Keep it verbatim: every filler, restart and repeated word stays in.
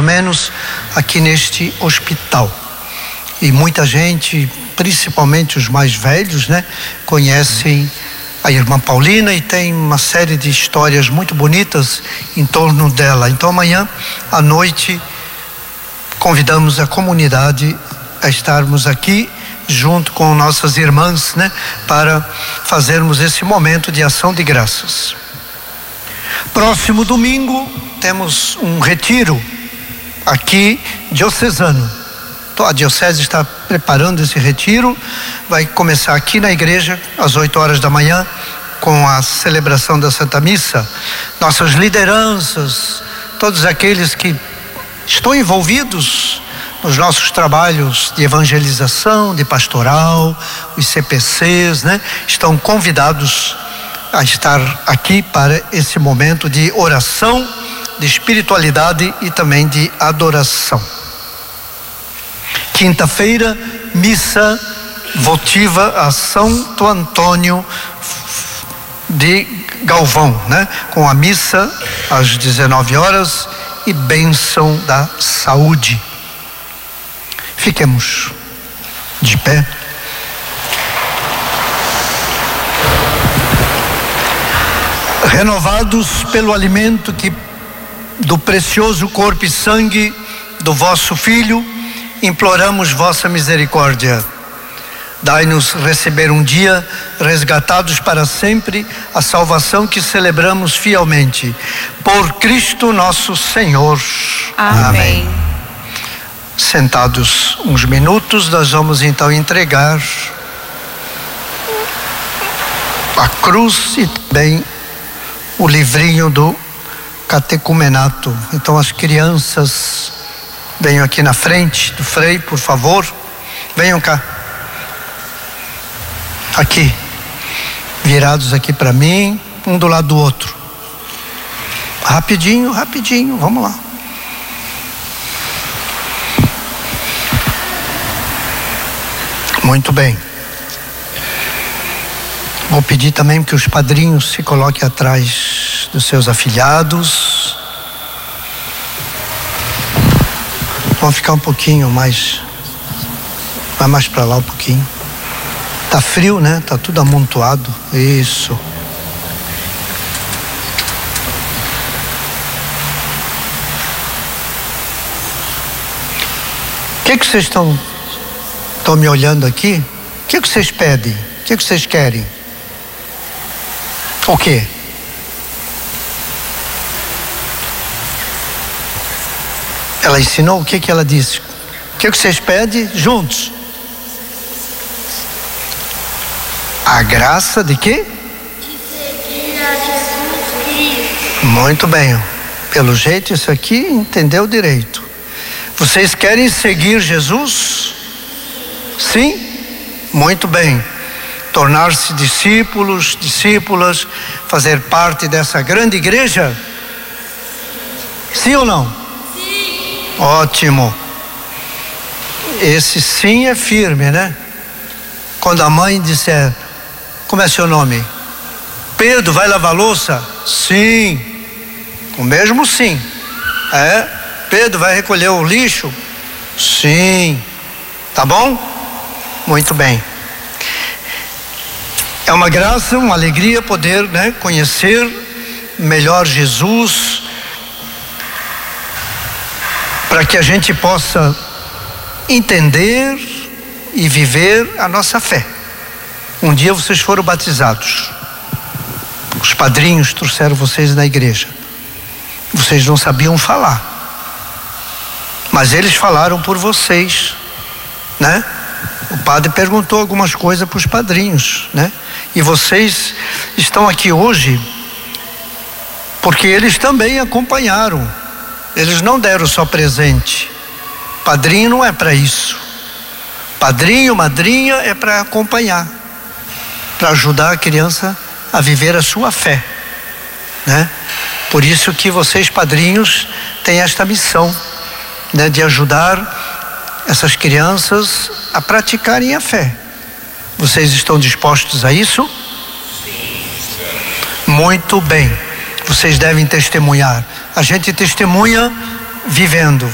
menos aqui neste hospital. E muita gente, principalmente os mais velhos, né, conhecem a irmã Paulina e tem uma série de histórias muito bonitas em torno dela. Então amanhã à noite convidamos a comunidade a estarmos aqui junto com nossas irmãs, né, para fazermos esse momento de ação de graças. Próximo domingo temos um retiro aqui diocesano. A diocese está preparando esse retiro, vai começar aqui na igreja às oito horas da manhã com a celebração da Santa Missa. Nossas lideranças, todos aqueles que estão envolvidos nos nossos trabalhos de evangelização, de pastoral, os C P Cs, né, estão convidados a estar aqui para esse momento de oração, de espiritualidade e também de adoração. Quinta-feira, missa votiva a Santo Antônio de Galvão, né? Com a missa às dezenove horas e bênção da saúde. Fiquemos de pé. Renovados pelo alimento que, do precioso corpo e sangue do vosso Filho, imploramos vossa misericórdia. Dai-nos receber um dia, resgatados para sempre, a salvação que celebramos fielmente. Por Cristo nosso Senhor. Amém. Amém. Sentados uns minutos, nós vamos então entregar a cruz e também o livrinho do catecumenato. Então as crianças venham aqui na frente do Frei, por favor. Venham cá. Aqui. Virados aqui para mim, um do lado do outro. Rapidinho, rapidinho, vamos lá. Muito bem. Vou pedir também que os padrinhos se coloquem atrás dos seus afilhados. Vamos ficar um pouquinho mais, vai mais para lá um pouquinho. Tá frio, né? Tá tudo amontoado. Isso. O que que vocês estão estão me olhando aqui? O que que vocês pedem? O que que vocês querem? O quê? Ela ensinou o que que ela disse? O que que vocês pedem juntos? A graça de quê? De seguir a Jesus Cristo. Muito bem. Pelo jeito isso aqui entendeu direito. Vocês querem seguir Jesus? Sim? Muito bem. Tornar-se discípulos, discípulas, fazer parte dessa grande igreja? Sim ou não? Sim. Ótimo. Esse sim é firme, né? Quando a mãe disser, como é seu nome? Pedro, vai lavar louça? Sim. O mesmo sim. É? Pedro, vai recolher o lixo? Sim. Tá bom? Muito bem. É uma graça, uma alegria poder, né, conhecer melhor Jesus, para que a gente possa entender e viver a nossa fé. Um dia vocês foram batizados. Os padrinhos trouxeram vocês na igreja. Vocês não sabiam falar, mas eles falaram por vocês, né? O padre perguntou algumas coisas para os padrinhos, né? E vocês estão aqui hoje porque eles também acompanharam. Eles não deram só presente. Padrinho não é para isso. Padrinho, madrinha é para acompanhar, para ajudar a criança a viver a sua fé, né? Por isso que vocês, padrinhos, têm esta missão, né, de ajudar essas crianças a praticarem a fé. Vocês estão dispostos a isso? Muito bem. Vocês devem testemunhar. A gente testemunha vivendo.